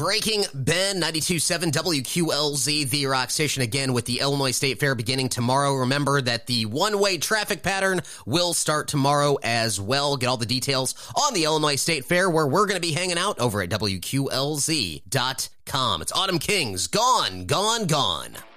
Breaking Ben, 92.7 WQLZ, the rock station, again with the Illinois State Fair beginning tomorrow. Remember that the one-way traffic pattern will start tomorrow as well. Get all the details on the Illinois State Fair, where we're going to be hanging out over at WQLZ.com. It's Autumn Kings, Gone, Gone, Gone.